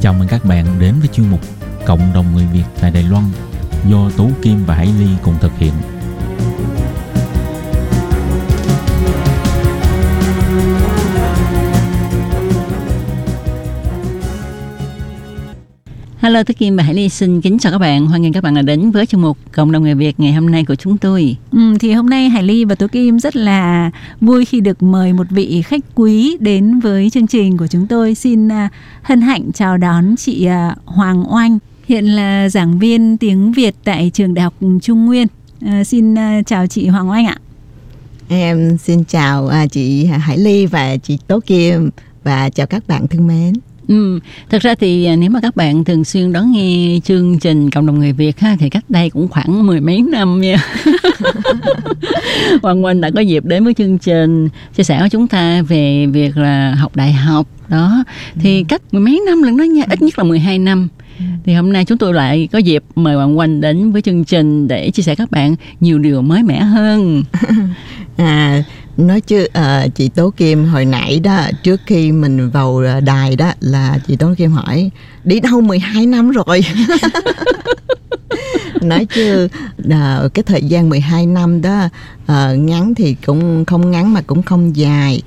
Chào mừng các bạn đến với chuyên mục Cộng đồng người Việt tại Đài Loan do Tú Kim và Hải Ly cùng thực hiện. Hello, Tú Kim và Hải Ly xin kính chào các bạn. Hoan nghênh các bạn đã đến với chuyên mục Cộng đồng người Việt ngày hôm nay của chúng tôi. Thì hôm nay Hải Ly và Tú Kim rất là vui khi được mời một vị khách quý đến với chương trình của chúng tôi. Xin hân hạnh chào đón chị Hoàng Oanh, hiện là giảng viên tiếng Việt tại trường Đại học Trung Nguyên. Xin chào chị Hoàng Oanh ạ. Em xin chào chị Hải Ly và chị Tố Kim và chào các bạn thân mến. Thật ra thì nếu mà các bạn thường xuyên đón nghe chương trình Cộng đồng người Việt ha, thì cách đây cũng khoảng mười mấy năm nha. Hoàng Oanh đã có dịp đến với chương trình chia sẻ với chúng ta về việc là học đại học đó, thì cách mười mấy năm lần đó nha, ít nhất là 12 năm. Thì hôm nay chúng tôi lại có dịp mời Hoàng Oanh đến với chương trình để chia sẻ các bạn nhiều điều mới mẻ hơn. Nói chứ chị Tố Kim hồi nãy đó, trước khi mình vào đài đó, là chị Tố Kim hỏi đi đâu 12 năm rồi. Nói chứ cái thời gian 12 năm đó ngắn thì cũng không ngắn mà cũng không dài,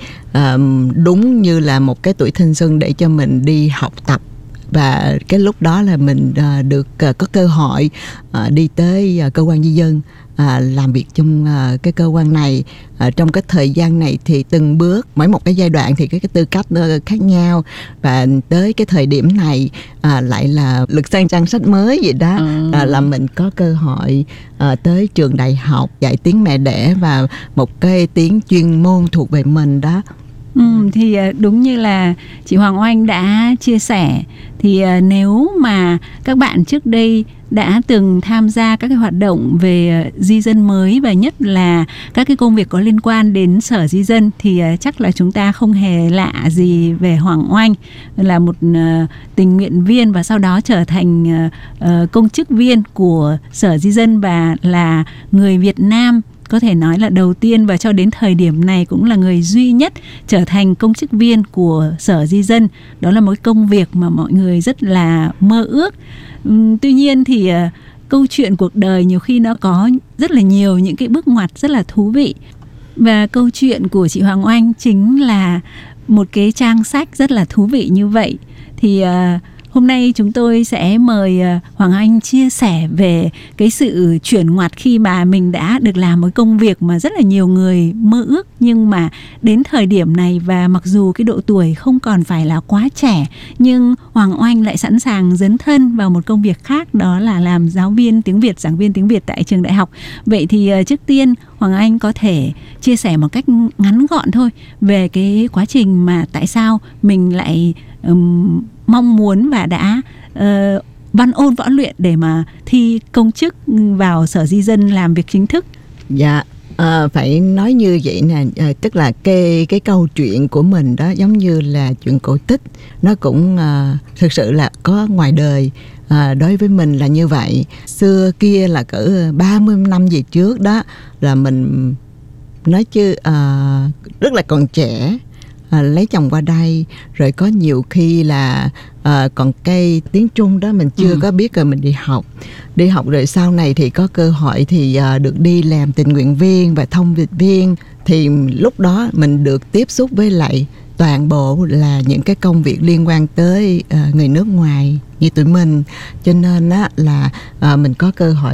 đúng như là một cái tuổi thanh xuân để cho mình đi học tập. Và cái lúc đó là mình được có cơ hội đi tới cơ quan di dân, làm việc trong cái cơ quan này. Trong cái thời gian này thì từng bước, mỗi một cái giai đoạn thì cái tư cách nó khác nhau. Và tới cái thời điểm này lại là lật sang trang sách mới vậy đó, là mình có cơ hội tới trường đại học dạy tiếng mẹ đẻ và một cái tiếng chuyên môn thuộc về mình đó. Thì đúng như là chị Hoàng Oanh đã chia sẻ, thì nếu mà các bạn trước đây đã từng tham gia các cái hoạt động về di dân mới và nhất là các cái công việc có liên quan đến Sở Di dân thì chắc là chúng ta không hề lạ gì về Hoàng Oanh, là một tình nguyện viên và sau đó trở thành công chức viên của Sở Di dân và là người Việt Nam có thể nói là đầu tiên và cho đến thời điểm này cũng là người duy nhất trở thành công chức viên của Sở Di dân. Đó là một công việc mà mọi người rất là mơ ước. Tuy nhiên thì câu chuyện cuộc đời nhiều khi nó có rất là nhiều những cái bước ngoặt rất là thú vị. Và câu chuyện của chị Hoàng Oanh chính là một cái trang sách rất là thú vị như vậy. Thì hôm nay chúng tôi sẽ mời Hoàng Oanh chia sẻ về cái sự chuyển ngoặt khi mà mình đã được làm một công việc mà rất là nhiều người mơ ước, nhưng mà đến thời điểm này và mặc dù cái độ tuổi không còn phải là quá trẻ, nhưng Hoàng Oanh lại sẵn sàng dấn thân vào một công việc khác, đó là làm giáo viên tiếng Việt, giảng viên tiếng Việt tại trường đại học. Vậy thì trước tiên Hoàng Oanh có thể chia sẻ một cách ngắn gọn thôi về cái quá trình mà tại sao mình lại mong muốn và đã văn ôn võ luyện để mà thi công chức vào Sở Di dân làm việc chính thức. Dạ, phải nói như vậy nè, tức là cái câu chuyện của mình đó giống như là chuyện cổ tích, nó cũng thực sự là có ngoài đời. Đối với mình là như vậy. Xưa kia là cỡ 30 năm về trước đó, là mình nói chứ rất là còn trẻ, lấy chồng qua đây, rồi có nhiều khi là còn cái tiếng Trung đó mình chưa có biết, rồi mình đi học rồi sau này thì có cơ hội thì được đi làm tình nguyện viên và thông dịch viên. Thì lúc đó mình được tiếp xúc với lại toàn bộ là những cái công việc liên quan tới người nước ngoài như tụi mình, cho nên á là mình có cơ hội